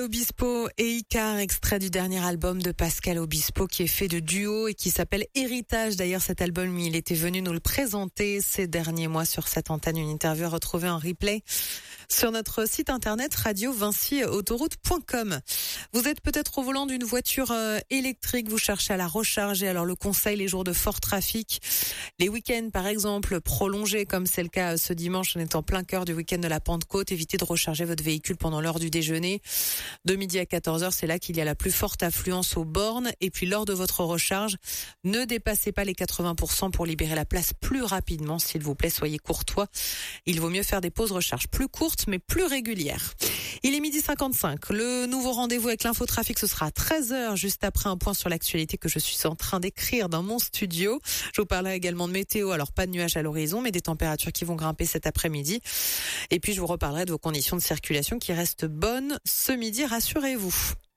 Obispo et Icar, extrait du dernier album de Pascal Obispo qui est fait de duo et qui s'appelle Héritage. D'ailleurs, cet album, il était venu nous le présenter ces derniers mois sur cette antenne. Une interview à retrouver en replay sur notre site internet radio-vinci-autoroute.com. Vous êtes peut-être au volant d'une voiture électrique, vous cherchez à la recharger. Alors le conseil, les jours de fort trafic, les week-ends par exemple prolongés comme c'est le cas ce dimanche, on est en plein cœur du week-end de la Pentecôte, évitez de recharger votre véhicule pendant l'heure du déjeuner. De midi à 14h, c'est là qu'il y a la plus forte affluence aux bornes. Et puis lors de votre recharge, ne dépassez pas les 80% pour libérer la place plus rapidement. S'il vous plaît, soyez courtois. Il vaut mieux faire des pauses recharge plus courtes mais plus régulières. Il est 12h55. Le nouveau rendez-vous avec l'infotrafic, ce sera à 13h, juste après un point sur l'actualité que je suis en train d'écrire dans mon studio. Je vous parlerai également de météo. Alors, pas de nuages à l'horizon, mais des températures qui vont grimper cet après-midi. Et puis, je vous reparlerai de vos conditions de circulation qui restent bonnes ce midi, rassurez-vous.